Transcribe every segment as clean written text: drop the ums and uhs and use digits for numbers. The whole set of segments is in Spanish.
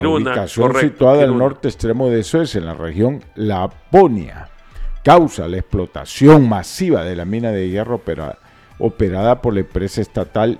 ubicación situada al norte extremo de Suecia, en la región Laponia, causa la explotación masiva de la mina de hierro operada por la empresa estatal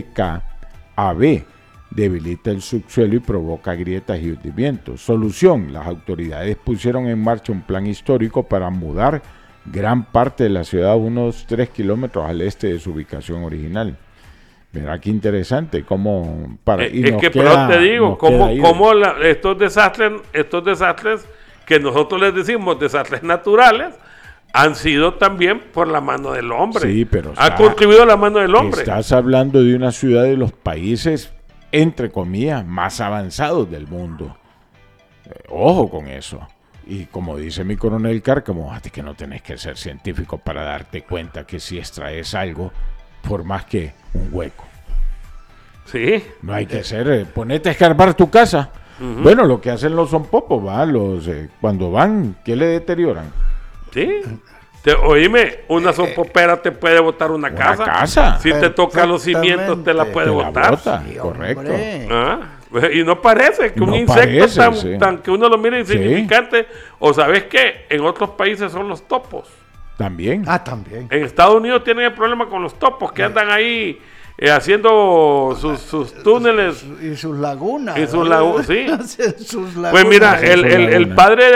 LKAB. Debilita el subsuelo y provoca grietas y hundimientos. Solución: las autoridades pusieron en marcha un plan histórico para mudar gran parte de la ciudad unos 3 kilómetros al este de su ubicación original. Verá qué interesante cómo es que pero te digo cómo estos desastres que nosotros les decimos desastres naturales han sido también por la mano del hombre. Sí, pero ha contribuido la mano del hombre. Estás hablando de una ciudad de los países, entre comillas, más avanzados del mundo. Ojo con eso. Y como dice mi coronel Cárcamo, a ti que no tenés que ser científico para darte cuenta que si extraes algo, por más que un hueco. Sí. No hay que ser, ponete a escarbar tu casa. Uh-huh. Bueno, lo que hacen los sonpopos, cuando van, ¿qué le deterioran? Sí. Oíme, una sonpopera te puede botar una casa. Si te toca los cimientos, te la puede botar. Sí, correcto. Y no parece que un insecto tan que uno lo mire insignificante. O sabes que en otros países son los topos. También. También. En Estados Unidos tienen el problema con los topos que andan ahí haciendo sus túneles y sus lagunas. Y sus lagunas, sí. Pues mira, el padre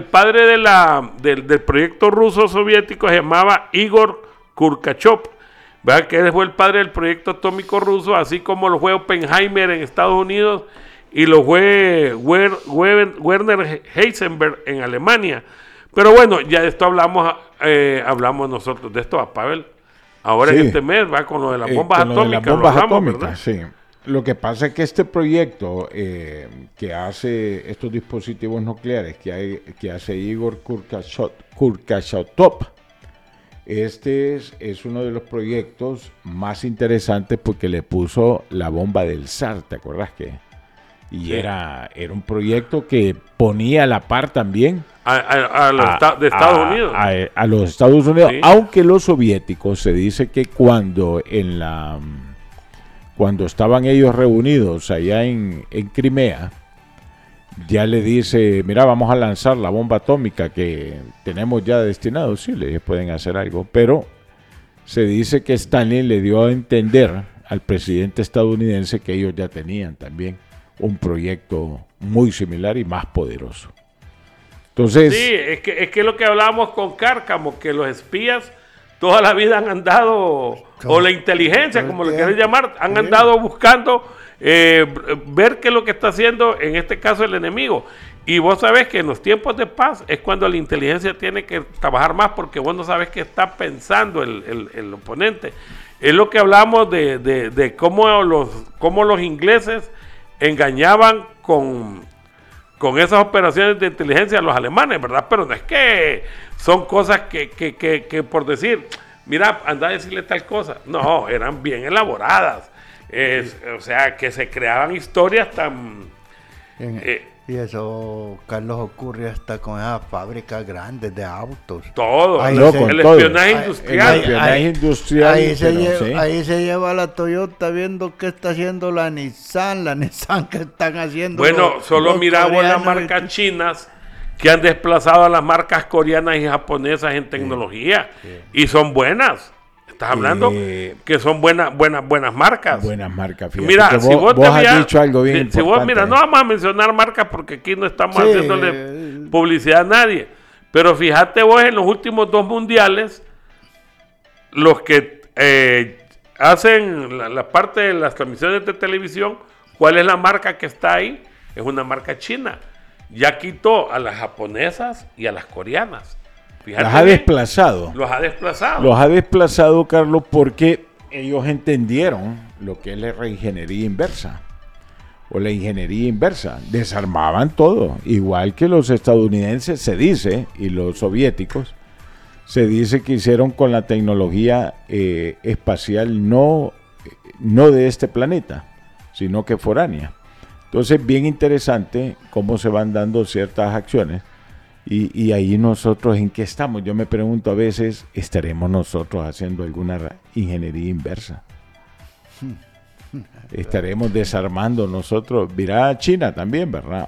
del proyecto ruso soviético se llamaba Igor Kurchakov. ¿Verdad? Que él fue el padre del proyecto atómico ruso, así como lo fue Oppenheimer en Estados Unidos y lo fue Werner Heisenberg en Alemania. Pero bueno, ya de esto hablamos nosotros, de esto, Pavel. Ahora en este mes va con lo de las bombas atómicas. Sí. Lo que pasa es que este proyecto que hace estos dispositivos nucleares que hace Igor Kurchakov, este es uno de los proyectos más interesantes porque le puso la bomba del zar, ¿te acuerdas que? Y sí. Era un proyecto que ponía a la par también de Estados Unidos. A los Estados Unidos, sí. Aunque los soviéticos, se dice que cuando estaban ellos reunidos allá en Crimea, ya le dice, mira, vamos a lanzar la bomba atómica que tenemos ya destinado. Sí, les pueden hacer algo, pero se dice que Stalin le dio a entender al presidente estadounidense que ellos ya tenían también un proyecto muy similar y más poderoso. Entonces, sí, es que lo que hablábamos con Cárcamo, que los espías toda la vida han andado, o la inteligencia, como le quieres llamar, han andado buscando ver qué es lo que está haciendo, en este caso, el enemigo. Y vos sabés que en los tiempos de paz es cuando la inteligencia tiene que trabajar más, porque vos no sabés qué está pensando el oponente. Es lo que hablamos de cómo los ingleses engañaban con esas operaciones de inteligencia a los alemanes, ¿verdad? Pero no es que son cosas que por decir, mira, anda a decirle tal cosa. No, eran bien elaboradas. O sea, que se creaban historias tan... y eso, Carlos, ocurre hasta con esas fábricas grandes de autos. Todo, espionaje industrial. Ahí se lleva la Toyota viendo qué está haciendo la Nissan que están haciendo. Bueno, solo miramos las marcas chinas que han desplazado a las marcas coreanas y japonesas en tecnología, y son buenas. Estás hablando que son buenas marcas. Buenas marcas. Fíjate, mira, si vos has dicho algo bien importante. Si vos, mira, no vamos a mencionar marcas porque aquí no estamos haciéndole publicidad a nadie. Pero fíjate vos, en los últimos 2 mundiales, los que hacen la parte de las transmisiones de televisión, ¿cuál es la marca que está ahí? Es una marca china. Ya quitó a las japonesas y a las coreanas. Fíjate, los ha desplazado. Los ha desplazado, Carlos, porque ellos entendieron lo que es la reingeniería inversa o la ingeniería inversa. Desarmaban todo, igual que los estadounidenses, se dice, y los soviéticos, se dice que hicieron con la tecnología espacial no de este planeta, sino que foránea. Entonces, bien interesante cómo se van dando ciertas acciones. Y ahí nosotros, ¿en qué estamos? Yo me pregunto a veces, ¿estaremos nosotros haciendo alguna ingeniería inversa? ¿Estaremos desarmando nosotros? Mira China también, ¿verdad?